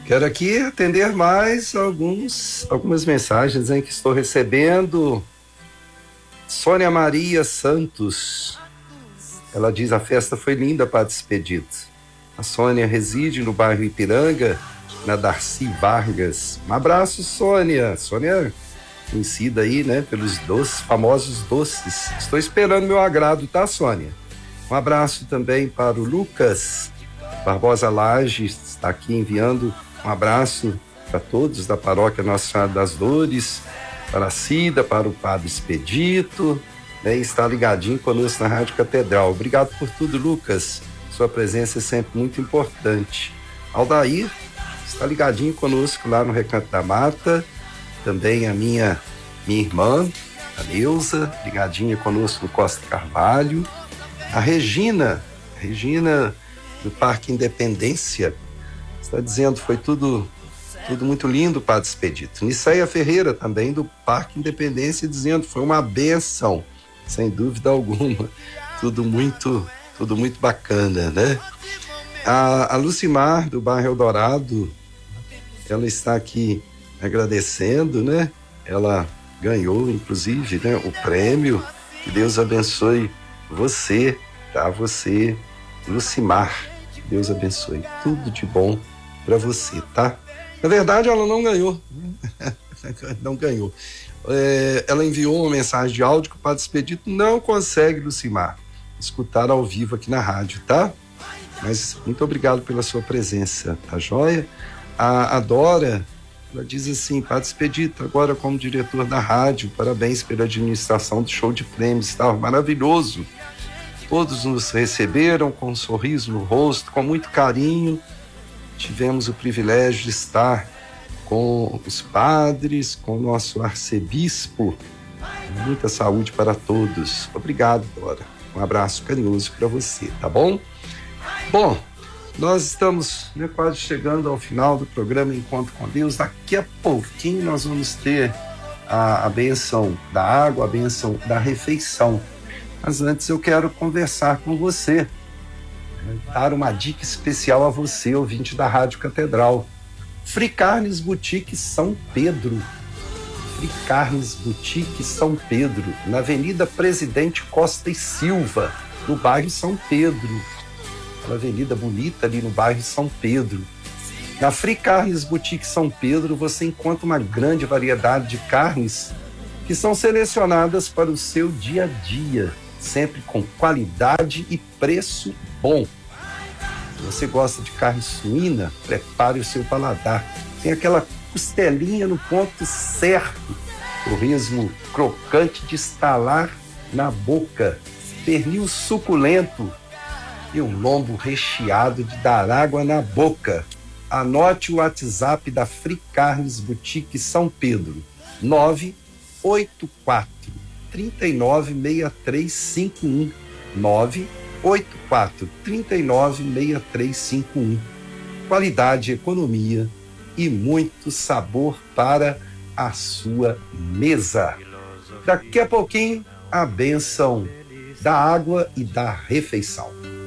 Quero aqui atender mais algumas mensagens que estou recebendo. Sônia Maria Santos, ela diz: a festa foi linda para despedida. A Sônia reside no bairro Ipiranga, na Darcy Vargas. Um abraço, Sônia. Sônia, conhecida aí, né, pelos famosos doces. Estou esperando meu agrado, tá, Sônia? Um abraço também para o Lucas Barbosa Laje, está aqui enviando um abraço para todos da paróquia Nossa Senhora das Dores, para a Cida, para o Padre Expedito, né, e está ligadinho conosco na Rádio Catedral. Obrigado por tudo, Lucas. Sua presença é sempre muito importante. Aldair está ligadinho conosco lá no Recanto da Mata. Também a minha irmã, a Neuza, ligadinha conosco no Costa Carvalho. A Regina do Parque Independência, está dizendo: foi tudo muito lindo, Padre Expedito. Niceia Ferreira, também do Parque Independência, dizendo: foi uma bênção, sem dúvida alguma. Tudo muito bacana, né? A Lucimar, do bairro Eldorado, ela está aqui agradecendo, né? Ela ganhou, inclusive, né, o prêmio. Que Deus abençoe você, tá? Você, Lucimar, que Deus abençoe. Tudo de bom para você, tá? Na verdade, ela não ganhou. Não ganhou. Ela enviou uma mensagem de áudio que o Padre Expedito não consegue, Lucimar, escutar ao vivo aqui na rádio, tá? Mas muito obrigado pela sua presença, tá joia? A Dora, ela diz assim: Padre Expedito, agora como diretor da rádio, parabéns pela administração do show de prêmios, estava maravilhoso. Todos nos receberam com um sorriso no rosto, com muito carinho. Tivemos o privilégio de estar com os padres, com o nosso arcebispo. Muita saúde para todos. Obrigado, Dora. Um abraço carinhoso para você, tá bom? Bom, nós estamos, né, quase chegando ao final do programa Encontro com Deus. Daqui a pouquinho nós vamos ter a bênção da água, a bênção da refeição. Mas antes eu quero conversar com você, dar uma dica especial a você, ouvinte da Rádio Catedral. Free Carnes Boutique São Pedro. Free Carnes Boutique São Pedro, na Avenida Presidente Costa e Silva, no bairro São Pedro. Uma avenida bonita ali no bairro São Pedro. Na Free Carnes Boutique São Pedro você encontra uma grande variedade de carnes que são selecionadas para o seu dia a dia, sempre com qualidade e preço bom. Se você gosta de carne suína, prepare o seu paladar. Tem aquela costelinha no ponto certo, torresmo crocante de estalar na boca, pernil suculento e um lombo recheado de dar água na boca. Anote o WhatsApp da Free Carnes Boutique São Pedro: 984 396351. 984 396351. Qualidade, economia e muito sabor para a sua mesa. Daqui a pouquinho, a bênção da água e da refeição.